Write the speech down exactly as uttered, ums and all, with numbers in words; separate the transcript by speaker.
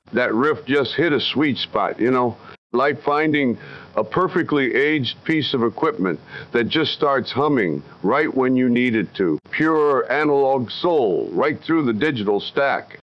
Speaker 1: That riff just hit a sweet spot, you know, like finding a perfectly aged piece of equipment that just starts humming right when you need it to. Pure analog soul right through the digital stack.